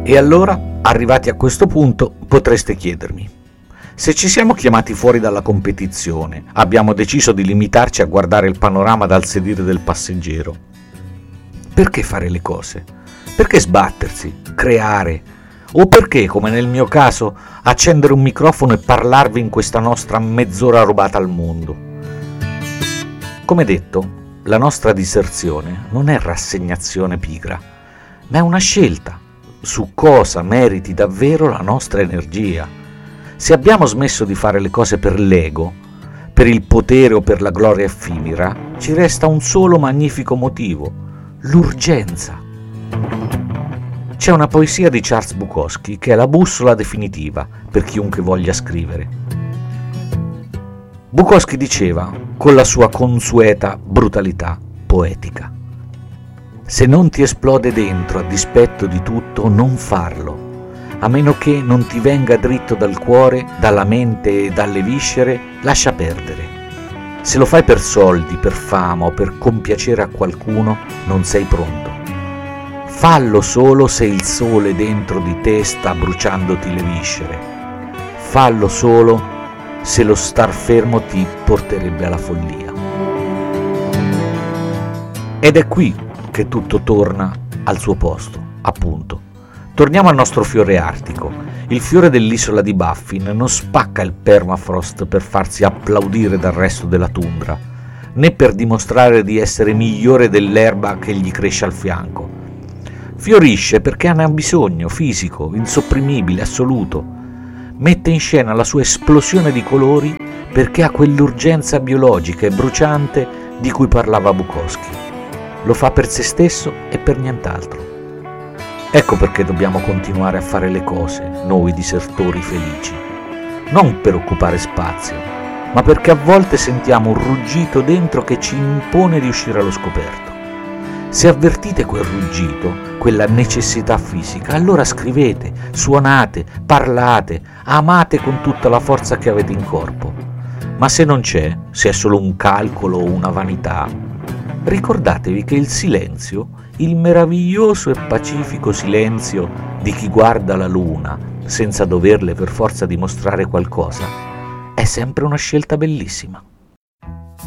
E allora, arrivati a questo punto, potreste chiedermi: se ci siamo chiamati fuori dalla competizione, abbiamo deciso di limitarci a guardare il panorama dal sedile del passeggero, perché fare le cose? Perché sbattersi, creare? O perché, come nel mio caso, accendere un microfono e parlarvi in questa nostra mezz'ora rubata al mondo? Come detto, la nostra diserzione non è rassegnazione pigra, ma è una scelta su cosa meriti davvero la nostra energia. Se abbiamo smesso di fare le cose per l'ego, per il potere o per la gloria effimera, ci resta un solo magnifico motivo: l'urgenza. C'è una poesia di Charles Bukowski che è la bussola definitiva per chiunque voglia scrivere. Bukowski diceva, con la sua consueta brutalità poetica: se non ti esplode dentro a dispetto di tutto, non farlo, a meno che non ti venga dritto dal cuore, dalla mente e dalle viscere, lascia perdere. Se lo fai per soldi, per fama o per compiacere a qualcuno, non sei pronto. Fallo solo se il sole dentro di te sta bruciandoti le viscere. Fallo solo se lo star fermo ti porterebbe alla follia. Ed è qui che tutto torna al suo posto, appunto. Torniamo al nostro fiore artico. Il fiore dell'isola di Baffin non spacca il permafrost per farsi applaudire dal resto della tundra, né per dimostrare di essere migliore dell'erba che gli cresce al fianco. Fiorisce perché ne ha bisogno, fisico, insopprimibile, assoluto. Mette in scena la sua esplosione di colori perché ha quell'urgenza biologica e bruciante di cui parlava Bukowski. Lo fa per se stesso e per nient'altro. Ecco perché dobbiamo continuare a fare le cose, noi disertori felici. Non per occupare spazio, ma perché a volte sentiamo un ruggito dentro che ci impone di uscire allo scoperto. Se avvertite quel ruggito, quella necessità fisica, allora scrivete, suonate, parlate, amate con tutta la forza che avete in corpo. Ma se non c'è, se è solo un calcolo o una vanità, ricordatevi che il silenzio, il meraviglioso e pacifico silenzio di chi guarda la luna senza doverle per forza dimostrare qualcosa, è sempre una scelta bellissima.